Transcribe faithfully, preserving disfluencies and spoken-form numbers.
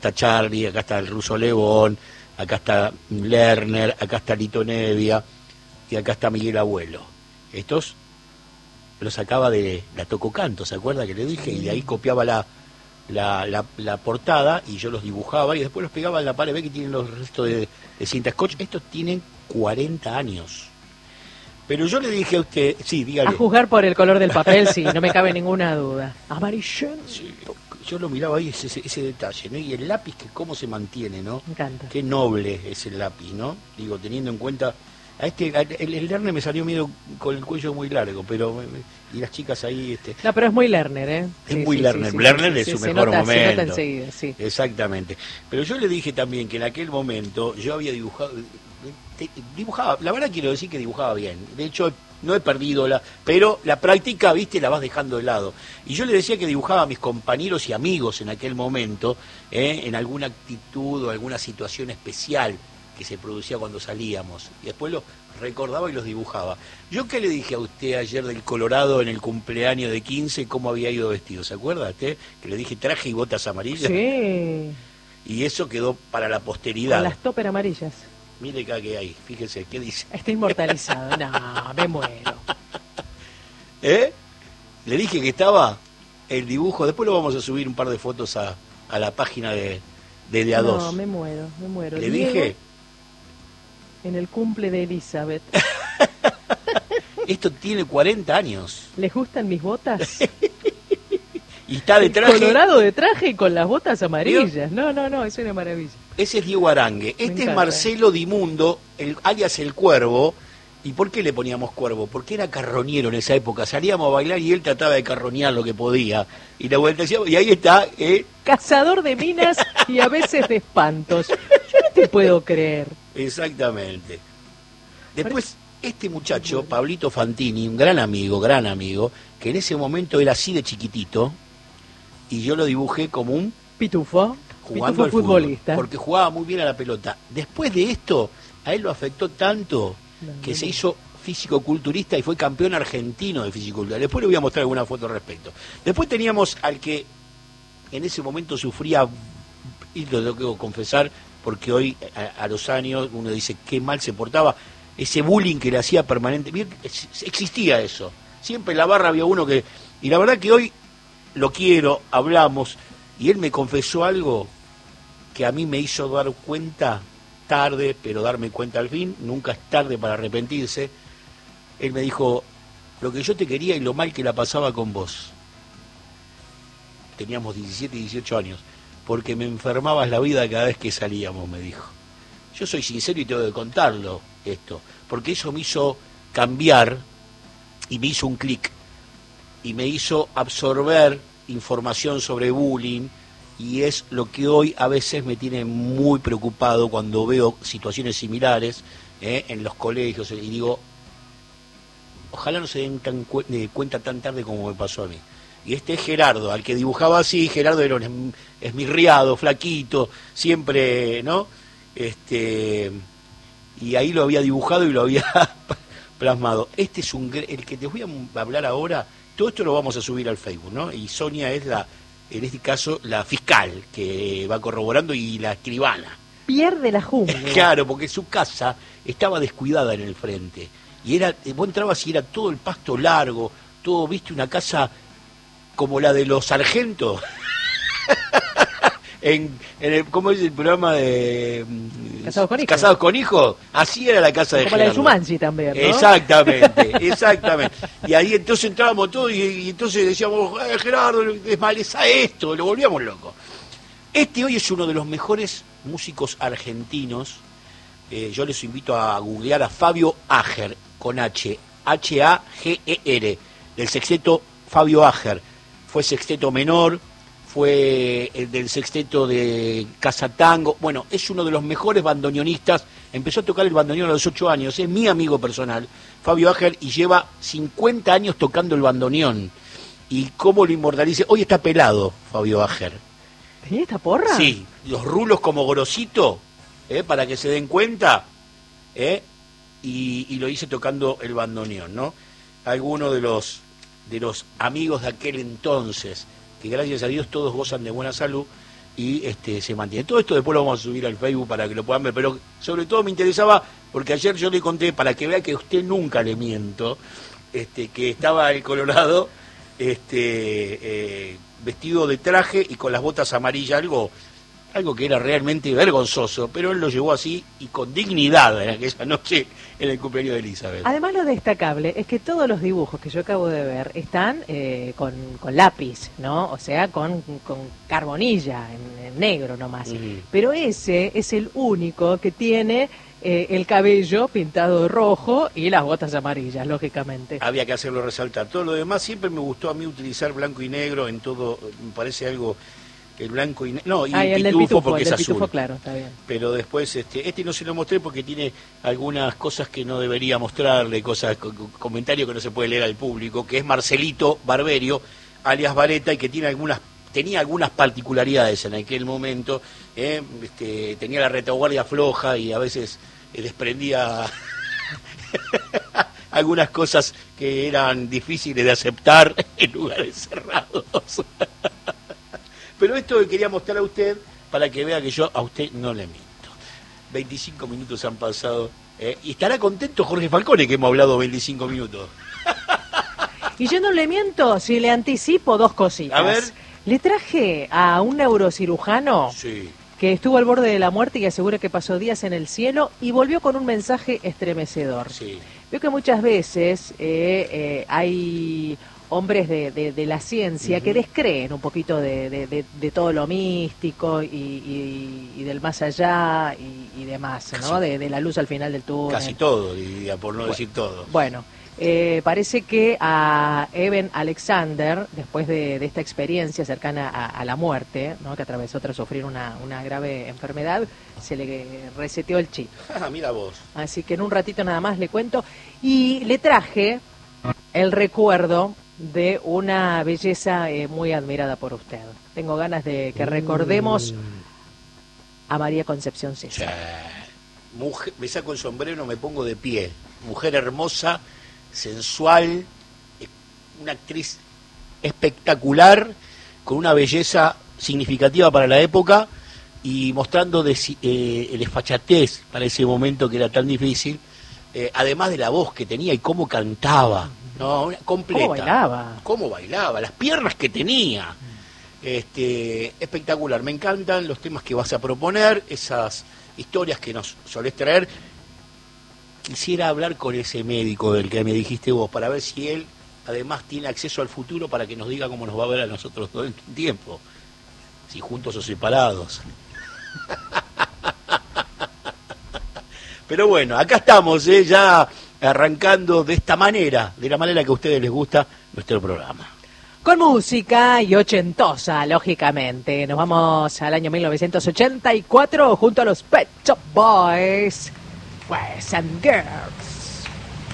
está Charlie, acá está el Ruso Lebón, acá está Lerner, acá está Lito Nevia y acá está Miguel Abuelo. Estos los sacaba de la Tococanto, ¿se acuerda que le dije? Y de ahí copiaba la, la, la, la portada y yo los dibujaba y después los pegaba en la pared. Ve que tienen los restos de, de cinta scotch. Estos tienen cuarenta años. Pero yo le dije a usted, sí, dígale. A juzgar por el color del papel, sí, no me cabe ninguna duda. Amarillento. Sí, yo lo miraba ahí, ese, ese detalle, ¿no? Y el lápiz, que cómo se mantiene, ¿no? Me encanta. Qué noble es el lápiz, ¿no? Digo, teniendo en cuenta... A este, a, el, el Lerner me salió medio con el cuello muy largo, pero... Y las chicas ahí... Este, no, pero es muy Lerner, ¿eh? Es sí, muy sí, Lerner. Sí, Lerner sí, es sí, su se mejor nota, momento. Se nota enseguida, sí. Exactamente. Pero yo le dije también que en aquel momento yo había dibujado... Dibujaba, la verdad quiero decir que dibujaba bien. De hecho, no he perdido la... Pero la práctica, viste, la vas dejando de lado. Y yo le decía que dibujaba a mis compañeros y amigos en aquel momento, ¿eh? En alguna actitud o alguna situación especial que se producía cuando salíamos. Y después los recordaba y los dibujaba. ¿Yo qué le dije a usted ayer del Colorado en el cumpleaños de quince, cómo había ido vestido? ¿Se acuerda usted? Que le dije traje y botas amarillas. Sí. Y eso quedó para la posteridad. Con las topper amarillas. Mire acá que hay, fíjese, ¿qué dice? Está inmortalizado. No, me muero. ¿Eh? Le dije que estaba el dibujo, después lo vamos a subir un par de fotos a, a la página de, de De A dos. No, me muero, me muero. Le Diego, dije... En el cumple de Elizabeth. Esto tiene cuarenta años. ¿Les gustan mis botas? Y está de traje... Colorado de traje y con las botas amarillas. No, no, no, es una maravilla. Ese es Diego Arangue. Este es Marcelo Dimundo, el, alias El Cuervo. ¿Y por qué le poníamos Cuervo? Porque era carroñero en esa época. Salíamos a bailar y él trataba de carroñar lo que podía. Y la vuelta decía, y ahí está, ¿eh? Cazador de minas y a veces de espantos. Yo no te puedo creer. Exactamente. Después, este muchacho, Pablito Fantini, un gran amigo, gran amigo, que en ese momento era así de chiquitito, y yo lo dibujé como un... Pitufo. Jugando Pitufo al futbolista. Fútbol, porque jugaba muy bien a la pelota. Después de esto, a él lo afectó tanto no, que no, se no. hizo físico-culturista y fue campeón argentino de físico-culturista. Después le voy a mostrar alguna foto al respecto. Después teníamos al que en ese momento sufría, y lo tengo que confesar, porque hoy a, a los años uno dice qué mal se portaba, ese bullying que le hacía permanentemente, existía eso. Siempre en la barra había uno que... Y la verdad que hoy lo quiero, hablamos, y él me confesó algo que a mí me hizo dar cuenta tarde, pero darme cuenta al fin, nunca es tarde para arrepentirse. Él me dijo, lo que yo te quería y lo mal que la pasaba con vos. Teníamos diecisiete y dieciocho años, porque me enfermabas la vida cada vez que salíamos, me dijo. Yo soy sincero y tengo que contarlo esto, porque eso me hizo cambiar y me hizo un clic y me hizo absorber información sobre bullying, y es lo que hoy a veces me tiene muy preocupado cuando veo situaciones similares ¿eh? en los colegios, y digo, ojalá no se den tan cu de cuenta tan tarde como me pasó a mí. Y este es Gerardo, al que dibujaba así. Gerardo era un esmirriado, flaquito, siempre, ¿no? Este, y ahí lo había dibujado y lo había plasmado. Este es un, el que te voy a hablar ahora, todo esto lo vamos a subir al Facebook, ¿no? Y Sonia es la, en este caso, la fiscal que va corroborando y la escribana. Pierde la jungla. Claro, porque su casa estaba descuidada en el frente. Y era, vos entrabas y era todo el pasto largo, todo, viste, una casa como la de los sargentos. en, en el, ¿cómo es el programa de Casados con hijos? Casados con hijos. Así era la casa de como Gerardo. Como la de Jumanji también, ¿no? Exactamente, exactamente. Y ahí entonces entrábamos todos y, y entonces decíamos, eh, Gerardo, desmaleza esto, lo volvíamos locos. Este hoy es uno de los mejores músicos argentinos. Eh, yo les invito a googlear a Fabio Ager, con H, H A G E R, del sexteto Fabio Ager. Fue sexteto menor, fue el del sexteto de Casa Tango. Bueno, es uno de los mejores bandoneonistas. Empezó a tocar el bandoneón a los ocho años, es mi amigo personal, Fabio Ager, y lleva cincuenta años tocando el bandoneón. Y cómo lo inmortalice. Hoy está pelado Fabio Ager. ¿Tenía esta porra? Sí, los rulos como grosito, ¿eh? Para que se den cuenta, ¿eh? y, y lo hice tocando el bandoneón, ¿no? Algunos de los, de los amigos de aquel entonces, que gracias a Dios todos gozan de buena salud, y este se mantiene. Todo esto después lo vamos a subir al Facebook para que lo puedan ver, pero sobre todo me interesaba, porque ayer yo le conté, para que vea que a usted nunca le miento, este que estaba el Colorado este eh, vestido de traje y con las botas amarillas, algo algo que era realmente vergonzoso, pero él lo llevó así y con dignidad en aquella noche en el cumpleaños de Elizabeth. Además, lo destacable es que todos los dibujos que yo acabo de ver están eh, con, con lápiz, ¿no? O sea, con, con carbonilla, en, en negro nomás. Mm. Pero ese es el único que tiene eh, el cabello pintado de rojo y las botas amarillas, lógicamente. Había que hacerlo resaltar. Todo lo demás siempre me gustó a mí utilizar blanco y negro en todo, me parece algo... El blanco y... No, y ah, el, pitufo, pitufo porque es azul. Pitufo, claro, está bien. Pero después, este este no se lo mostré porque tiene algunas cosas que no debería mostrarle, cosas, comentarios que no se puede leer al público, que es Marcelito Barberio, alias Vareta, y que tiene algunas tenía algunas particularidades en aquel momento. Eh, este, tenía la retaguardia floja y a veces eh, desprendía algunas cosas que eran difíciles de aceptar en lugares cerrados. Pero esto que quería mostrar a usted para que vea que yo a usted no le miento. veinticinco minutos han pasado. ¿eh? Y estará contento Jorge Falcone que hemos hablado veinticinco minutos. Y yo no le miento si le anticipo dos cositas. A ver. Le traje a un neurocirujano sí. que estuvo al borde de la muerte y asegura que pasó días en el cielo y volvió con un mensaje estremecedor. Sí. Veo que muchas veces eh, eh, hay... hombres de, de, de la ciencia uh-huh. que descreen un poquito de, de, de, de todo lo místico y, y, y del más allá y, y demás, ¿no? De, de la luz al final del túnel. Casi todo, diría, por no bueno, decir todo. Bueno, eh, parece que a Eben Alexander, después de, de esta experiencia cercana a, a la muerte, ¿no? Que atravesó tras sufrir una, una grave enfermedad, se le reseteó el chip. Ah, mira vos. Así que en un ratito nada más le cuento. Y le traje el recuerdo de una belleza eh, muy admirada por usted. Tengo ganas de que recordemos a María Concepción César. Sí. Mujer, me saco el sombrero, me pongo de pie. Mujer hermosa, sensual, una actriz espectacular, con una belleza significativa para la época y mostrando de, eh, el desfachatez para ese momento que era tan difícil, eh, además de la voz que tenía y cómo cantaba. No, completa. ¿Cómo bailaba? ¿Cómo bailaba? Las piernas que tenía. Este, espectacular. Me encantan los temas que vas a proponer, esas historias que nos solés traer. Quisiera hablar con ese médico del que me dijiste vos, para ver si él además tiene acceso al futuro para que nos diga cómo nos va a ver a nosotros todo el tiempo. Si juntos o separados. Pero bueno, acá estamos, ¿eh? Ya arrancando de esta manera, de la manera que a ustedes les gusta nuestro programa. Con música y ochentosa, lógicamente. Nos vamos al año mil novecientos ochenta y cuatro junto a los Pet Shop Boys, Boys and Girls.